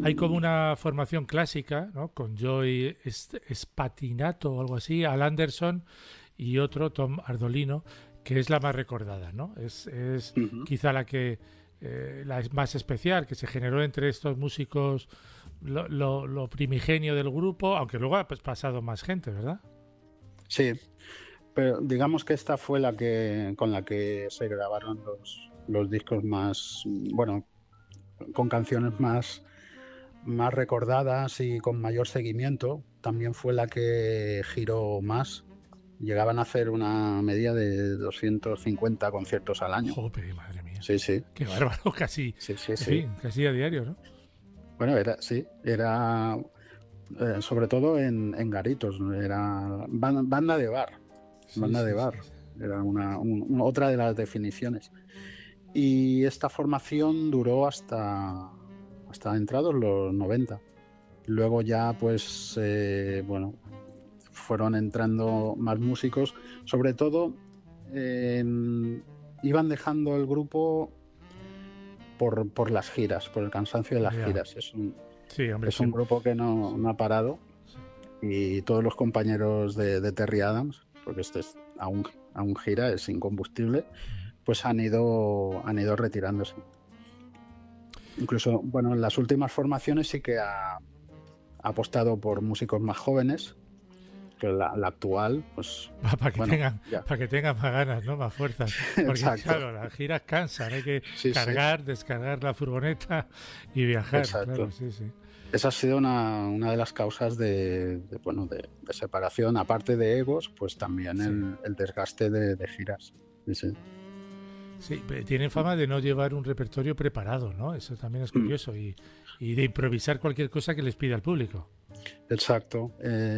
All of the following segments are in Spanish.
hay como una formación clásica, ¿no? Con Joy Spatinato o algo así, Al Anderson y otro, Tom Ardolino, que es la más recordada, ¿no? Es Ujú. quizá la que la más especial, que se generó entre estos músicos lo primigenio del grupo, aunque luego ha pues, pasado más gente, ¿verdad? Sí, pero digamos que esta fue la que con la que se grabaron los discos más, bueno, con canciones más recordadas y con mayor seguimiento. También fue la que giró más. Llegaban a hacer una media de 250 conciertos al año. Jope, madre mía. Sí, sí, Qué bárbaro, casi, sí, sí, en sí. fin, casi a diario, ¿no? Bueno, era sobre todo en garitos, ¿no? Era banda de bar, Sí, banda de sí, sí, bar. sí. Era otra de las definiciones. Y esta formación duró hasta entrados los 90. Luego ya, pues, bueno, fueron entrando más músicos. Sobre todo, iban dejando el grupo por las giras, por el cansancio de las Ya. giras. Sí, hombre, Es un grupo que sí, no ha parado, sí. y todos los compañeros de Terry Adams, porque aún gira, es incombustible, pues han ido retirándose. Incluso, bueno, en las últimas formaciones sí que ha apostado por músicos más jóvenes, que la actual, pues Para que bueno, tengan, ya. para que tengan más ganas, ¿no? Más fuerzas. Porque Exacto, claro, las giras cansan, hay que sí, sí, cargar, descargar la furgoneta y viajar, claro, exacto. sí, sí. Esa ha sido una de las causas bueno, de separación, aparte de egos, pues también Sí, el desgaste de giras. Sí, sí. sí, tienen fama de no llevar un repertorio preparado, ¿no? Eso también es Mm, curioso y de improvisar cualquier cosa que les pida el público. exacto.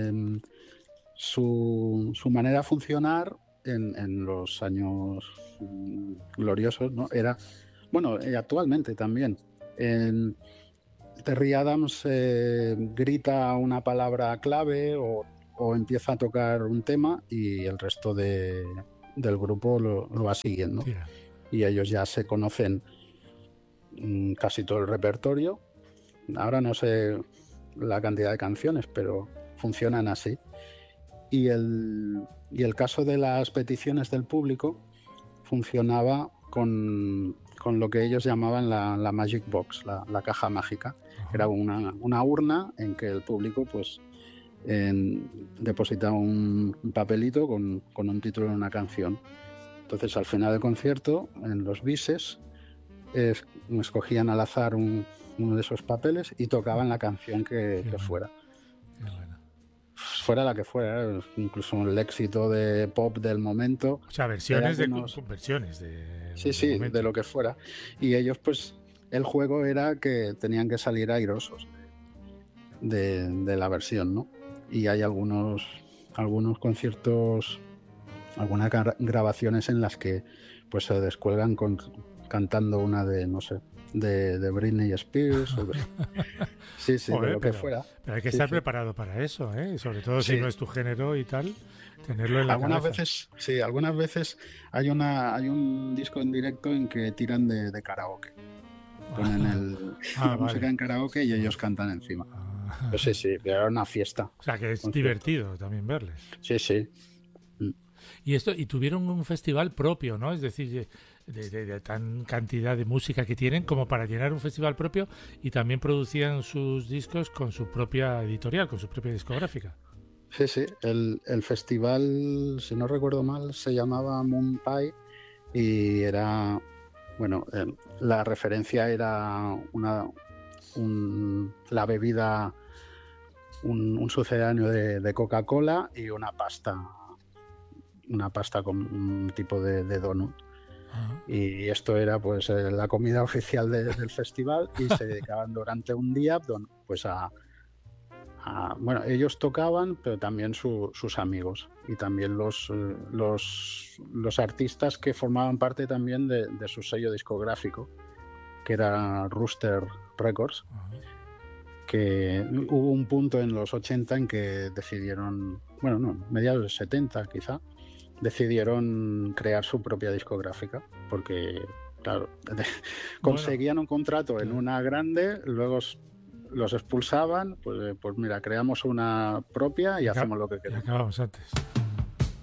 Su manera de funcionar en los años gloriosos, ¿no? Era, bueno, actualmente también. En Terry Adams grita una palabra clave o empieza a tocar un tema y el resto del grupo lo va siguiendo. Tira. Y ellos ya se conocen casi todo el repertorio. Ahora no sé la cantidad de canciones, pero funcionan así. Y el caso de las peticiones del público funcionaba con lo que ellos llamaban la Magic Box, la caja mágica. Era Ajá. una urna en que el público pues depositaba un papelito con un título de una canción. Entonces, al final del concierto, en los bises, escogían al azar uno de esos papeles y tocaban la canción Qué que bueno, fuera. qué bueno. Fuera la que fuera, incluso el éxito de pop del momento. O sea, Hay versiones algunos, versiones sí, del sí, de momento. lo que fuera. Y ellos, pues, el juego era que tenían que salir airosos de la versión, ¿no? Y hay algunos conciertos, algunas grabaciones en las que pues se descuelgan cantando una de, no sé, de Britney Spears sí, sí, de Joder, lo que fuera. pero hay que Sí, estar sí. preparado para eso, ¿eh? Sobre todo si Sí, no es tu género y tal, tenerlo en la algunas cabeza. veces, sí, algunas veces hay un disco en directo en que tiran de karaoke. Ponen Ah, la música vale. en karaoke y ellos cantan encima. Pues sí, sí, era una fiesta, O sea, que es concierto. divertido también verles. Sí, sí. Mm. Y tuvieron un festival propio, ¿no? Es decir, de tan cantidad de música que tienen como para llenar un festival propio y también producían sus discos con su propia editorial, con su propia discográfica. Sí, sí. El festival, si no recuerdo mal, se llamaba Moon Pie y era, bueno, la referencia era la bebida, un sucedáneo de Coca-Cola y una pasta con un tipo de donut. Ajá. Y esto era pues la comida oficial del festival y se dedicaban durante un día pues bueno, ellos tocaban, pero también sus amigos y también los artistas que formaban parte también de su sello discográfico, que era Rooster Records, que hubo un punto en los 80 en que decidieron, bueno, no, mediados de 70 quizá, decidieron crear su propia discográfica, porque, claro, Bueno, conseguían un contrato en claro. una grande, luego los expulsaban, pues mira, creamos una propia y hacemos lo que Y queremos. acabamos antes.